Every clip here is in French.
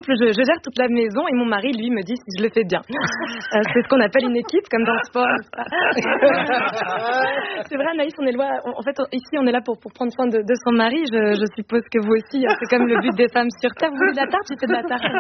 je gère toute la maison et mon mari, lui, me dit si je le fais bien. C'est ce qu'on appelle une équipe, comme dans le sport. C'est vrai, Anaïs, on est loin. En fait, ici, on est là pour prendre soin de son mari. Je suppose que vous aussi, c'est comme le but des femmes sur Terre. Vous voulez de la tarte? J'ai fait de la tarte.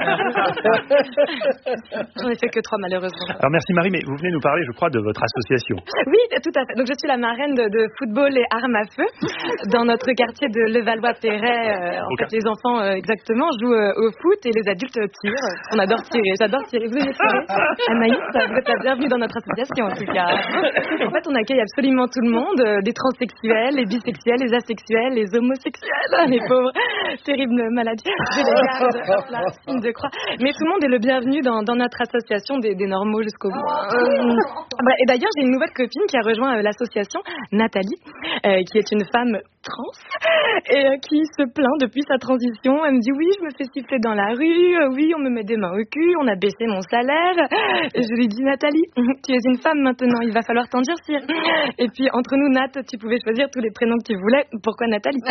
J'en ai fait que 3, malheureusement. Alors, merci Marie, mais vous venez nous parler, je crois, de votre association. Oui, tout à fait. Donc, je suis la marraine de football et armes à feu dans notre quartier de Levallois-Perret. En fait, les enfants, exactement, jouent au foot et les adultes tirent. On adore tirer. J'adore tirer. Vous aimez tirer? Anaïs, vous êtes la bienvenue dans notre association, en tout cas. En fait, on accueille absolument tout le monde, des transsexuels, les bisexuels, les asexuels, les homosexuels, les pauvres, terribles maladies. Je les garde, là, signe de croix. Mais tout le monde est le bienvenu dans notre association, des normaux jusqu'au bout. Et d'ailleurs, j'ai une nouvelle copine qui a rejoint l'association, Nathalie, qui est une femme trans et qui se plaint depuis sa transition. Elle me dit oui, je me fais siffler dans la rue, oui, on me met des mains au cul, on a baissé mon salaire. Et je lui dis Nathalie, tu es une femme maintenant, il va falloir t'endurcir. Et puis entre nous, Nat, tu pouvais choisir tous les prénoms que tu voulais. Pourquoi Nathalie?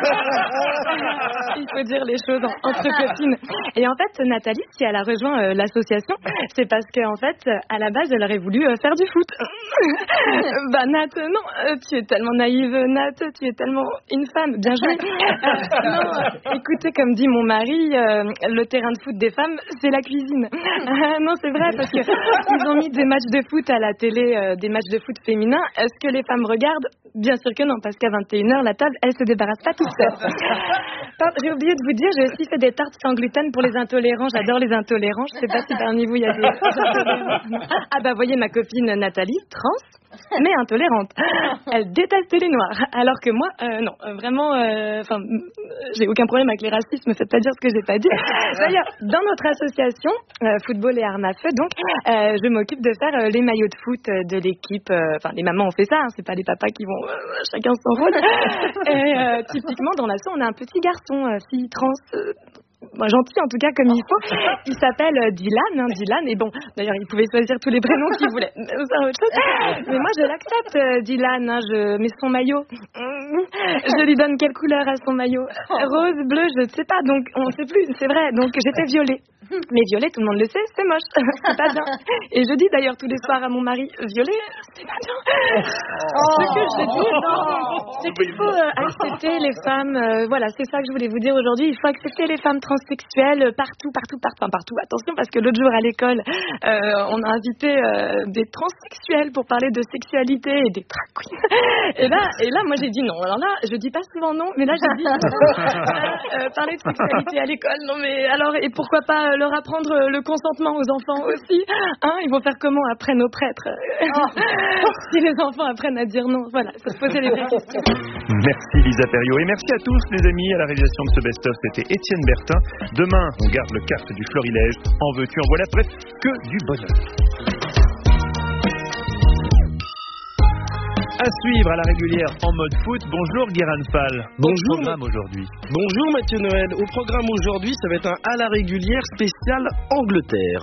Il faut dire les choses entre copines. Et en fait, Nathalie, si elle a rejoint l'association, c'est parce qu'en fait, à la base, elle aurait voulu faire du foot. Bah Nat, non, tu es tellement naïve, Nat, tu es tellement une femme, bien joué. Non, écoutez, comme dit mon mari, le terrain de foot des femmes, c'est la cuisine. Non, c'est vrai, parce que ils ont mis des matchs de foot à la télé, des matchs de foot féminins. Est-ce que les femmes regardent? Bien sûr que non, parce qu'à 21h, la table, elle se débarrasse pas toute seule. J'ai oublié de vous dire, j'ai aussi fait des tartes sans gluten pour les intolérants. J'adore les intolérants. Je sais pas si parmi vous, il y a des intolérants. Ah bah, voyez ma copine Nathalie, trans, mais intolérante. Elle déteste les noirs. Alors que moi, non, vraiment, j'ai aucun problème avec les racistes, me faites pas dire ce que j'ai pas dit. D'ailleurs, dans notre association, football et armes à feu, donc, je m'occupe de faire les maillots de foot de l'équipe. Enfin, les mamans ont fait ça, hein, c'est pas les papas qui vont chacun son rôle. Et typiquement, dans l'asso, on a un petit garçon, fille trans, gentil en tout cas comme il faut. Il s'appelle Dylan, Dylan. Et bon, d'ailleurs, il pouvait choisir tous les prénoms qu'il voulait. C'est autre chose. Mais moi, je l'accepte, Dylan. Mais son maillot, je lui donne quelle couleur à son maillot? Rose, bleu, je ne sais pas. Donc, on ne sait plus. C'est vrai. Donc, j'étais violet. Mais violet, tout le monde le sait, c'est moche. C'est pas bien. Et je dis d'ailleurs tous les soirs à mon mari, violet, c'est pas bien. Ce que je dis, c'est qu'il faut accepter les femmes. Voilà, c'est ça que je voulais vous dire aujourd'hui. Il faut accepter les femmes transsexuelles partout. Enfin, partout. Attention, parce que l'autre jour à l'école, on a invité des transsexuels pour parler de sexualité et des drag queens. Et là, moi j'ai dit non. Alors là, je dis pas souvent non, mais là j'ai dit parler de sexualité à l'école. Non, mais alors, et pourquoi pas leur apprendre le consentement aux enfants aussi, hein? Ils vont faire comment après nos prêtres? Si les enfants apprennent à dire non, voilà, ça se posait les vraies questions. Merci Lisa Perriot et merci à tous les amis à la réalisation de ce best-of. C'était Étienne Bertin. Demain, on garde le cap du florilège. En veux-tu, en voilà, bref, que du bonheur. À suivre à la régulière en mode foot. Bonjour Guérin Fall. Bonjour. Au programme aujourd'hui. Bonjour Mathieu Noël. Au programme aujourd'hui, ça va être un à la régulière spécial Angleterre.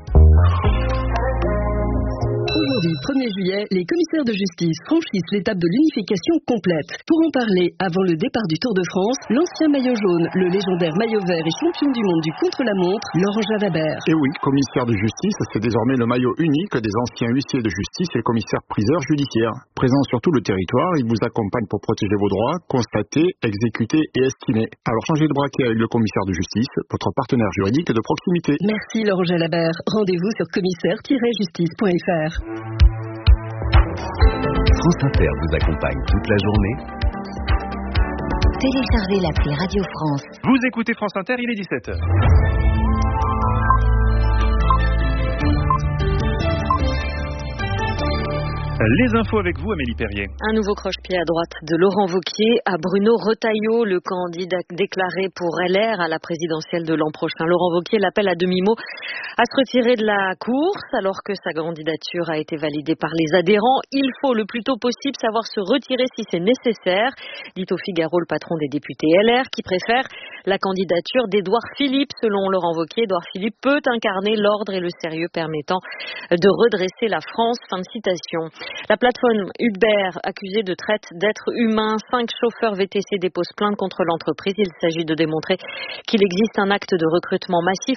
Aujourd'hui, 1er juillet, les commissaires de justice franchissent l'étape de l'unification complète. Pour en parler, avant le départ du Tour de France, l'ancien maillot jaune, le légendaire maillot vert et champion du monde du contre-la-montre, Laurent Jalabert. Et oui, commissaire de justice, c'est désormais le maillot unique des anciens huissiers de justice et commissaires-priseurs judiciaires. Présent sur tout le territoire, il vous accompagne pour protéger vos droits, constater, exécuter et estimer. Alors changez de braquet avec le commissaire de justice, votre partenaire juridique de proximité. Merci Laurent Jalabert. Rendez-vous sur commissaire-justice.fr. France Inter vous accompagne toute la journée. Téléchargez l'appli Radio France. Vous écoutez France Inter, il est 17h. Les infos avec vous, Amélie Perrier. Un nouveau croche-pied à droite de Laurent Wauquiez à Bruno Retailleau, le candidat déclaré pour LR à la présidentielle de l'an prochain. Laurent Wauquiez l'appelle à demi-mot à se retirer de la course alors que sa candidature a été validée par les adhérents. Il faut le plus tôt possible savoir se retirer si c'est nécessaire, dit au Figaro le patron des députés LR qui préfère la candidature d'Édouard Philippe. Selon Laurent Wauquiez, Édouard Philippe peut incarner l'ordre et le sérieux permettant de redresser la France. Fin de citation. La plateforme Uber, accusée de traite d'êtres humains, 5 chauffeurs VTC déposent plainte contre l'entreprise. Il s'agit de démontrer qu'il existe un acte de recrutement massif